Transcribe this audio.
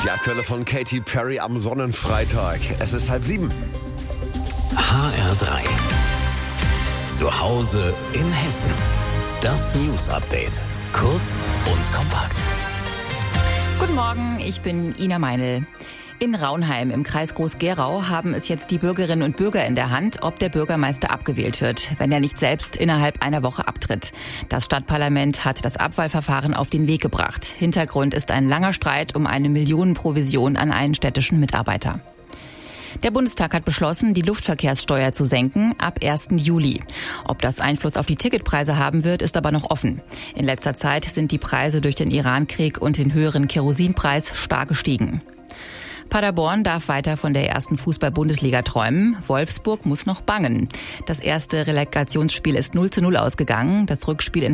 Die Aktuelle von Katy Perry am Sonnenfreitag. Es ist 6:30. HR3. Zu Hause in Hessen. Das News Update. Kurz und kompakt. Guten Morgen, ich bin Ina Meinl. In Raunheim im Kreis Groß-Gerau haben es jetzt die Bürgerinnen und Bürger in der Hand, ob der Bürgermeister abgewählt wird, wenn er nicht selbst innerhalb einer Woche abtritt. Das Stadtparlament hat das Abwahlverfahren auf den Weg gebracht. Hintergrund ist ein langer Streit um eine Millionenprovision an einen städtischen Mitarbeiter. Der Bundestag hat beschlossen, die Luftverkehrssteuer zu senken ab 1. Juli. Ob das Einfluss auf die Ticketpreise haben wird, ist aber noch offen. In letzter Zeit sind die Preise durch den Irankrieg und den höheren Kerosinpreis stark gestiegen. Paderborn darf weiter von der ersten Fußball-Bundesliga träumen. Wolfsburg muss noch bangen. Das erste Relegationsspiel ist 0:0 ausgegangen. Das Rückspiel in